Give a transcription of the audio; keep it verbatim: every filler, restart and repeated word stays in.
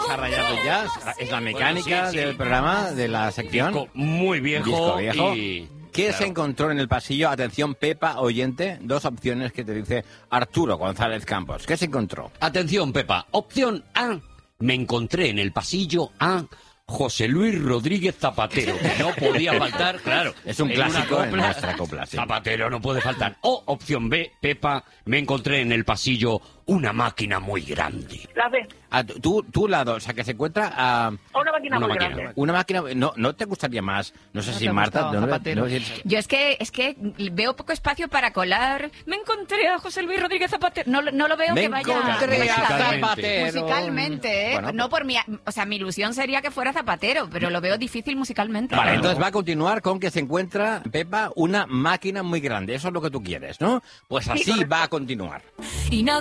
ha rayado el jazz. Es la mecánica Bueno, sí, sí. del programa, de la sección. Disco muy viejo, Disco viejo. y... ¿Qué claro. se encontró en el pasillo? Atención, Pepa, oyente. Dos opciones que te dice Arturo González Campos. ¿Qué se encontró? Atención, Pepa. Opción A. Me encontré en el pasillo a José Luis Rodríguez Zapatero, que no podía faltar, claro. Es un en una clásico en copla. nuestra copla, sí. Zapatero no puede faltar. O opción B, Pepa, me encontré en el pasillo una máquina muy grande. La B. Ah, tú, tú lado, o sea, que se encuentra a Una máquina Una muy máquina. grande. una máquina. No, ¿no te gustaría más? No sé No si te Marta. gustaba, no, Zapatero. no, no, Yo es que es que veo poco espacio para colar. Me encontré a José Luis Rodríguez Zapatero. No, lo- no lo veo Me que vaya encontré que vaya a tan- Zapatero. musicalmente, ¿eh? Bueno, no por mi, o sea, mi ilusión sería que fuera Zapatero, pero lo veo difícil musicalmente. Vale, entonces va a continuar con que se encuentra, Pepa, una máquina muy grande. Eso es lo que tú quieres, ¿no? Pues así va a continuar. Y no